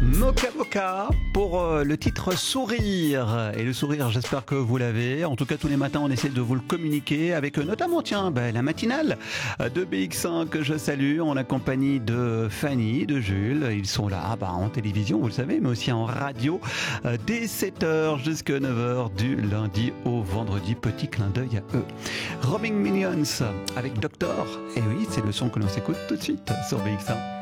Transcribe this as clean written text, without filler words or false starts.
Moka Moka pour le titre Sourire. Et le sourire, j'espère que vous l'avez. En tout cas, tous les matins, on essaie de vous le communiquer avec notamment, la matinale de BX1 que je salue en la compagnie de Fanny, de Jules. Ils sont là en télévision, vous le savez, mais aussi en radio dès 7h jusqu'à 9h du lundi au vendredi. Petit clin d'œil à eux. Roaming Millions avec Doctor. Et oui, c'est le son que l'on s'écoute tout de suite sur BX1.